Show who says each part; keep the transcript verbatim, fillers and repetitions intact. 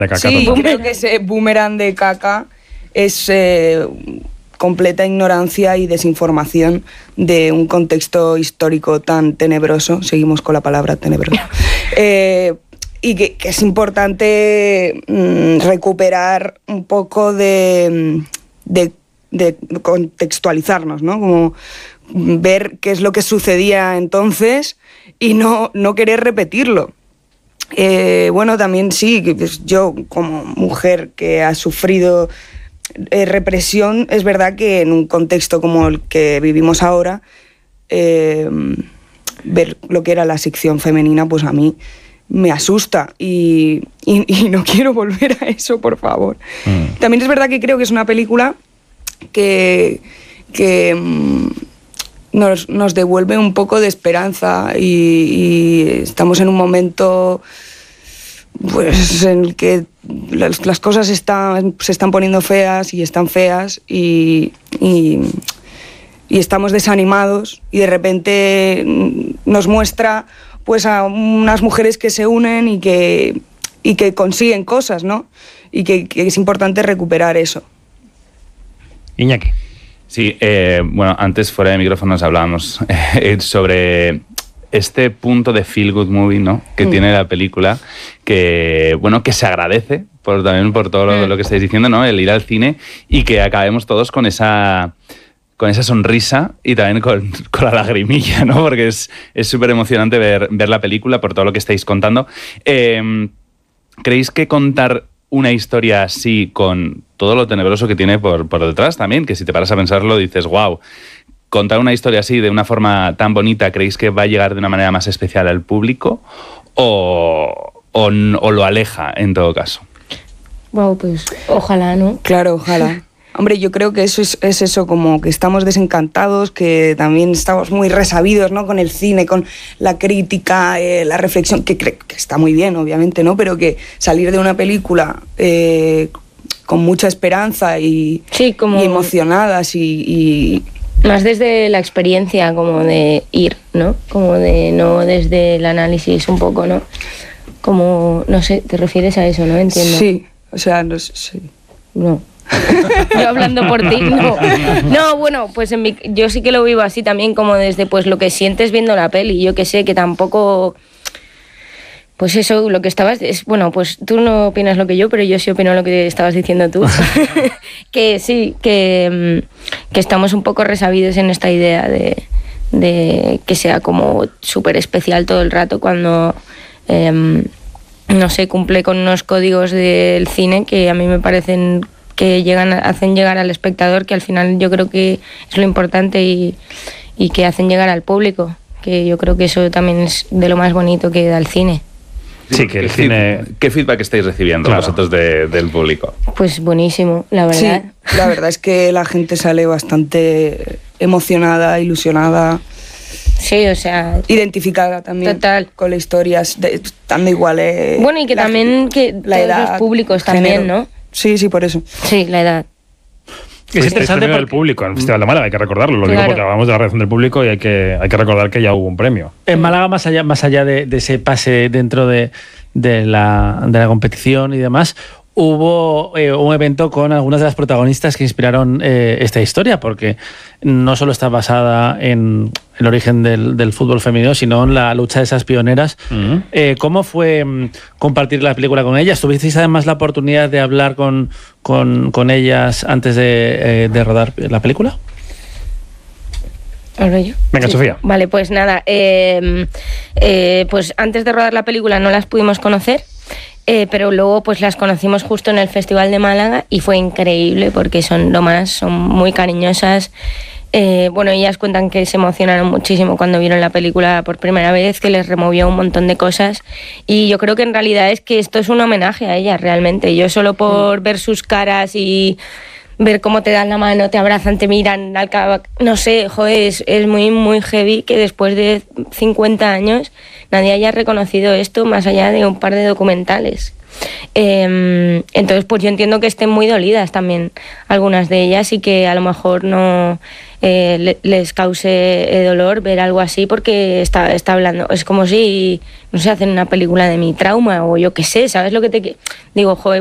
Speaker 1: De caca
Speaker 2: sí,
Speaker 1: total.
Speaker 2: creo que ese boomerang de caca es eh, completa ignorancia y desinformación de un contexto histórico tan tenebroso. Seguimos con la palabra tenebroso. Eh, y que, que es importante mmm, recuperar un poco de, de, de contextualizarnos, ¿no? Como ver qué es lo que sucedía entonces y no, no querer repetirlo. Eh, bueno, también sí, pues yo como mujer que ha sufrido eh, represión, es verdad que en un contexto como el que vivimos ahora, eh, ver lo que era la sección femenina, pues a mí me asusta y, y, y no quiero volver a eso, por favor. Mm. También es verdad que creo que es una película que... que Nos, nos devuelve un poco de esperanza y, y estamos en un momento pues, en el que las, las cosas están, se están poniendo feas y están feas y, y, y estamos desanimados y de repente nos muestra pues, a unas mujeres que se unen y que, y que consiguen cosas, ¿no? Y que, que es importante recuperar eso.
Speaker 1: Iñaki.
Speaker 3: Sí, eh, bueno, antes fuera de micrófonos hablábamos eh, sobre este punto de feel good movie, ¿no? Que mm. tiene la película, que bueno, que se agradece por, también por todo lo, lo que estáis diciendo, ¿no? El ir al cine y que acabemos todos con esa con esa sonrisa y también con, con la lagrimilla, ¿no? Porque es es súper emocionante ver, ver la película por todo lo que estáis contando. Eh, ¿Creéis que contar una historia así con todo lo tenebroso que tiene por, por detrás también, que si te paras a pensarlo dices, wow, contar una historia así de una forma tan bonita, ¿creéis que va a llegar de una manera más especial al público o, o, o lo aleja en todo caso?
Speaker 4: Wow, pues ojalá, ¿no?
Speaker 2: Claro, ojalá. Hombre, yo creo que eso es, es eso, como que estamos desencantados, que también estamos muy resabidos, ¿no? Con el cine, con la crítica, eh, la reflexión, que, que está muy bien, obviamente, ¿no? Pero que salir de una película eh, con mucha esperanza y,
Speaker 4: sí, como...
Speaker 2: y emocionadas y, y...
Speaker 4: Más desde la experiencia, como de ir, ¿no? Como de, no desde el análisis un poco, ¿no? Como, no sé, ¿te refieres a eso, no? Entiendo.
Speaker 2: Sí, o sea, no sé, sí.
Speaker 4: No. Yo hablando por ti, no. No, bueno, pues en mi, yo sí que lo vivo así también, como desde pues lo que sientes viendo la peli. Yo que sé, que tampoco... Pues eso, lo que estabas... Es, bueno, pues tú no opinas lo que yo, pero yo sí opino lo que estabas diciendo tú. Que sí, que, que estamos un poco resabidos en esta idea de, de que sea como súper especial todo el rato cuando... Eh, no sé, cumple con unos códigos del cine que a mí me parecen... que llegan, hacen llegar al espectador, que al final yo creo que es lo importante y, y que hacen llegar al público, que yo creo que eso también es de lo más bonito que da el cine.
Speaker 3: Sí, que el ¿Qué cine... Feed, ¿Qué feedback estáis recibiendo claro. vosotros de, del público?
Speaker 4: Pues buenísimo, la verdad.
Speaker 2: Sí, la verdad es que la gente sale bastante emocionada, ilusionada.
Speaker 4: Sí, o sea...
Speaker 2: Identificada también.
Speaker 4: Total.
Speaker 2: Con la historia, estando igual... Eh,
Speaker 4: bueno, y que
Speaker 2: la,
Speaker 4: también que
Speaker 2: la
Speaker 4: todos
Speaker 2: edad,
Speaker 4: los públicos también,
Speaker 2: género.
Speaker 4: ¿no?
Speaker 2: Sí, sí, por eso.
Speaker 4: Sí, la edad.
Speaker 1: Es interesante porque... del público en el Festival de Málaga, hay que recordarlo, lo claro. digo porque hablamos de la reacción del público y hay que, hay que recordar que ya hubo un premio.
Speaker 5: En Málaga, más allá, más allá de, de ese pase dentro de, de, la, de la competición y demás, hubo eh, un evento con algunas de las protagonistas que inspiraron eh, esta historia, porque no solo está basada en el origen del, del fútbol femenino, sino en la lucha de esas pioneras. Uh-huh. Eh, ¿Cómo fue um, compartir la película con ellas? ¿Tuvisteis además la oportunidad de hablar con, con, con ellas antes de, eh, de rodar la película?
Speaker 4: ¿Hablo yo?
Speaker 1: Venga, sí. Sofía.
Speaker 4: Vale, pues nada, eh, eh, pues antes de rodar la película no las pudimos conocer. Eh, pero luego pues las conocimos justo en el Festival de Málaga y fue increíble porque son lo más, son muy cariñosas. Eh, bueno, ellas cuentan que se emocionaron muchísimo cuando vieron la película por primera vez, que les removió un montón de cosas y yo creo que en realidad es que esto es un homenaje a ellas realmente. Yo solo por ver sus caras y ver cómo te dan la mano, te abrazan, te miran, al cabo, no sé, joder, es, es muy, muy heavy que después de cincuenta años nadie haya reconocido esto más allá de un par de documentales. Eh, entonces, pues yo entiendo que estén muy dolidas también algunas de ellas y que a lo mejor no eh, le, les cause eh, dolor ver algo así porque está, está hablando. Es como si, no sé, hacen una película de mi trauma o yo qué sé, ¿sabes lo que te digo? Joder,